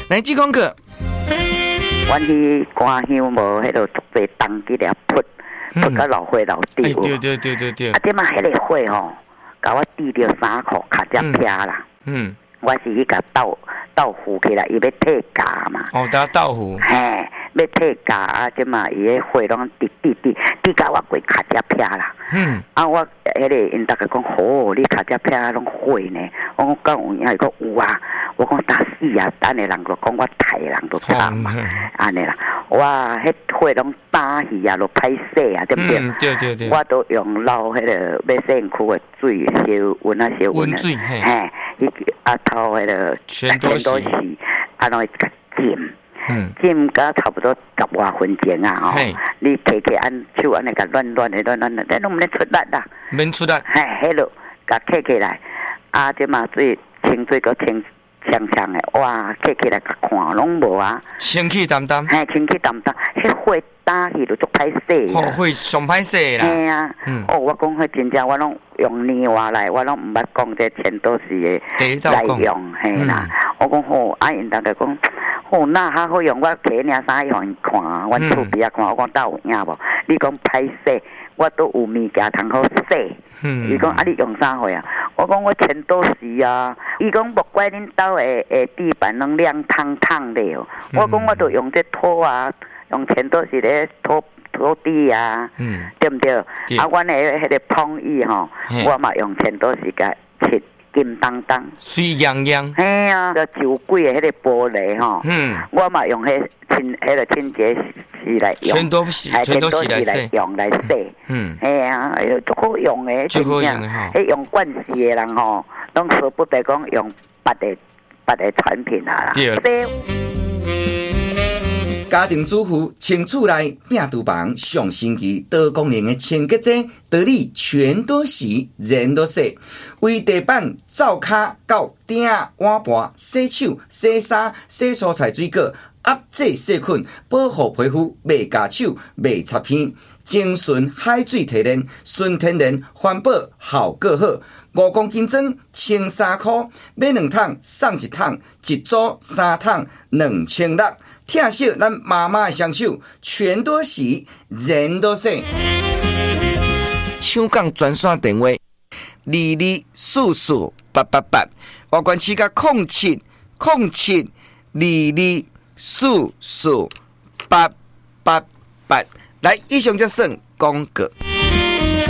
来记功课。 阮去官乡无迄落做冬季了扑到老火老底。 对。 啊，点嘛迄个火吼，甲我滴着3箍卡只撇啦。我是去甲豆腐起来，伊要退价嘛。 哦，打豆腐。 嘿，要退价啊，即嘛伊个火拢滴甲我规卡只撇啦。啊，我迄个因大家讲，好，你卡只撇拢火呢。我讲有影，伊讲有啊。我讲打死啊，等下人就讲我台人就打嘛，安尼啦。哇，迄火拢打去啊，就歹洗啊，对不对？对。我都用捞迄个要洗区的水，烧温啊，烧温水， 嘿，伊啊头迄个全都是， 啊，拢会甲浸。浸到差不多10多分钟啊！吼，你摕按手安尼甲乱的，你拢毋免出力啦。 免出力。 嘿，迄落甲摕起来，啊，即嘛水清水个清香香的，哇，摕起来甲看拢无啊。 清气淡淡。 嘿，清气淡淡，迄火打去就足歹洗啦。 火上歹洗啦。 嘿啊，我讲迄真正我拢用年话来，我拢毋捌讲这全都是的来用，嘿啦。我讲好，啊，因大家讲。哦，那较好用，我摕领衫去互因看，阮厝边仔看，我讲倒有影无？你讲歹洗，我都有物件通好洗。伊讲啊，你用啥货啊？我讲我全都是啊。伊讲莫怪恁兜的地板拢亮烫烫的哦。我讲我都用这拖啊，用全都是咧拖地啊，对不对？啊，阮的迄个碰椅吼，我嘛用全都是甲切。金当当， 水洋洋， 嘿啊，个酒柜的迄个玻璃吼，我嘛用迄个清洁剂来用，全都是来用来洗，嘿啊，足好用的， 足好用的哈， 迄用惯势的人吼，拢舍不得讲用别的产品啊啦，对。 家庭主妇清厝内病厨房上星期多功能的清洁剂，道理全都洗，人都洗。为地板、灶骹到鼎、碗盘、洗手、洗衫、洗蔬菜水果，压制细菌，保护皮肤，袂夹手，袂擦片。精纯海水提炼，纯天然，环保效果好。5公斤装，清3块，买2桶送1桶，一组3桶2600。听惜咱妈妈的双手，全都洗，人都洗。 抢港专线电话22448888，外关市甲070722448888。来，以上就算广告。